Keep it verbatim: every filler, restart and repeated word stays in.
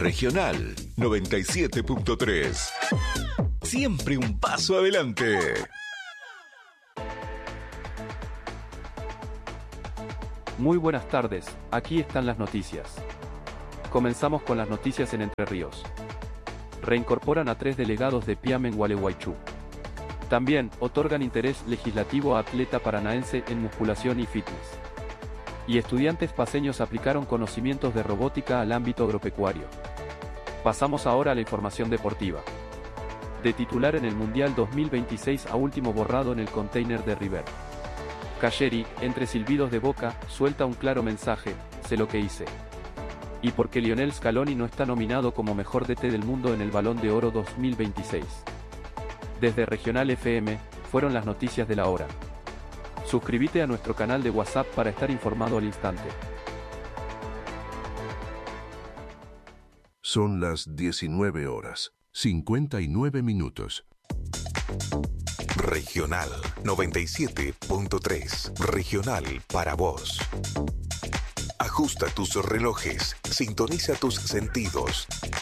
Regional noventa y siete punto tres. Siempre un paso adelante. Muy buenas tardes, aquí están las noticias. Comenzamos con las noticias en Entre Ríos. Reincorporan a tres delegados de Piam en Gualeguaychú. También otorgan interés legislativo a atleta paranaense en musculación y fitness. Y estudiantes paceños aplicaron conocimientos de robótica al ámbito agropecuario. Pasamos ahora a la información deportiva. De titular en el Mundial dos mil veintiséis a último borrado en el container de River. Calleri, entre silbidos de boca, suelta un claro mensaje: sé lo que hice. Y por qué Lionel Scaloni no está nominado como mejor D T del mundo en el Balón de Oro dos mil veintiséis. Desde Regional F M, fueron las noticias de la hora. Suscríbete a nuestro canal de WhatsApp para estar informado al instante. Son las diecinueve horas, cincuenta y nueve minutos. Regional noventa y siete punto tres. Regional para vos. Ajusta tus relojes, sintoniza tus sentidos.